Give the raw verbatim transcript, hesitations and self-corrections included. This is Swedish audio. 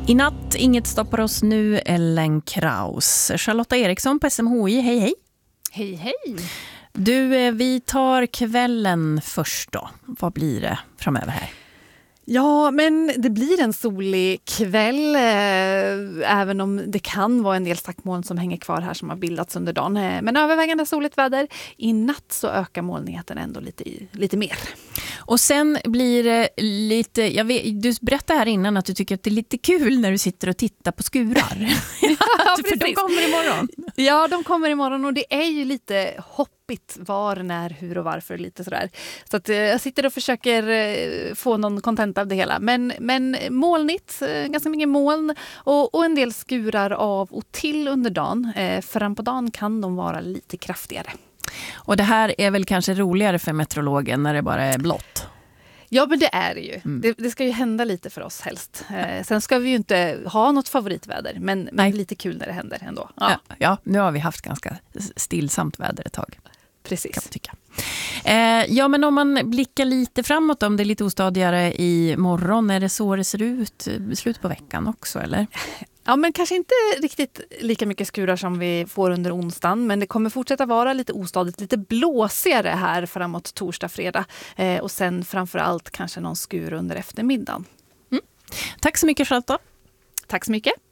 I natt, inget stoppar oss nu, Ellen Kraus. Charlotta Eriksson på S M H I, hej hej. Hej hej. Du, vi tar kvällen först då. Vad blir det framöver här? Ja, men det blir en solig kväll, eh, även om det kan vara en del stackmoln som hänger kvar här som har bildats under dagen. Eh, men övervägande soligt väder. I natt så ökar molnigheten ändå lite, lite mer. Och sen blir det lite, jag vet, du berättade här innan att du tycker att det är lite kul när du sitter och tittar på skurar. Ja, för de kommer imorgon. Ja, de kommer imorgon och det är ju lite hoppigt var, när, hur och varför, lite sådär. Så att eh, jag sitter och försöker eh, få någon content av det hela. Men, men molnigt, eh, ganska mycket moln och, och en del skurar av och till under dagen. Eh, fram på dagen kan de vara lite kraftigare. Och det här är väl kanske roligare för meteorologen när det bara är blått? Ja, men det är det ju. Mm. Det, det ska ju hända lite för oss helst. Eh, sen ska vi ju inte ha något favoritväder, men, men lite kul när det händer ändå. Ja. Ja, ja, nu har vi haft ganska stillsamt väder ett tag. Precis. Kan man tycka. Eh, ja, men om man blickar lite framåt, om det är lite ostadigare i morgon, är det så det ser ut slut på veckan också, eller? Ja, men kanske inte riktigt lika mycket skurar som vi får under onsdagen, men det kommer fortsätta vara lite ostadigt, lite blåsigare här framåt torsdag, fredag eh, och sen framförallt kanske någon skur under eftermiddagen. Mm. Tack så mycket, Charlotta. Tack så mycket.